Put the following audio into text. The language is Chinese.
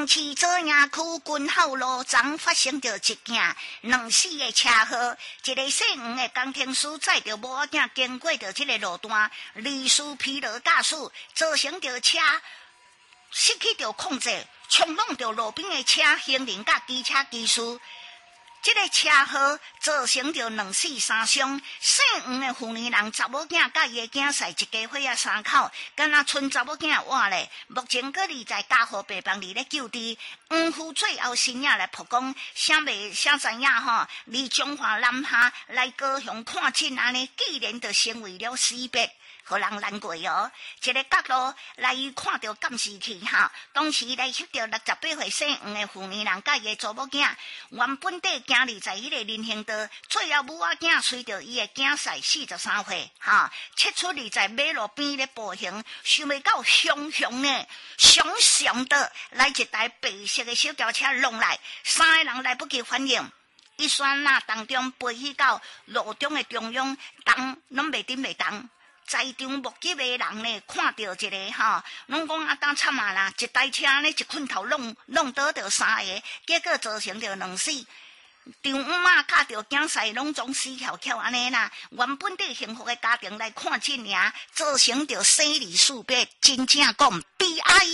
东市左营区军号路中发生着一件两死的车祸，一个姓黄的工程师载着某仔囝经过着这个路段，离事疲劳驾驶，造成着车失去着控制，冲撞着路边的车行人甲机车技师。这个车祸造成着2死3伤，姓黄的妇女人查某囝甲伊的囝婿一家伙仔3口，敢若剩查某囝活咧。目前搁伫在家护病房里咧救治。黄夫最后新影来曝光，啥知影吼？离中华南下来高雄看诊安尼，既然就成为了死别。互人难过哦，一个角度来看到监视器哈，当时来翕到68岁姓黄的妇女人甲伊的祖母囝，原本地行入在迄个人行道，最后母仔囝随着伊的囝婿43岁哈，切出入在马路边咧步行，想袂到熊呢，熊的来一台白色的小轿车弄来，3个人来不及反应。一刹那当中飞去到路中的中央，动拢袂动。在场目击的人呢，看到一个拢讲啊，当惨啊啦！一台车呢，一捆头弄倒着3个，结果造成着2死。丈母妈甲着囝婿拢总死翘安尼啦。原本对幸福的家庭来看诊尔，造成着生离死别，真正讲悲哀。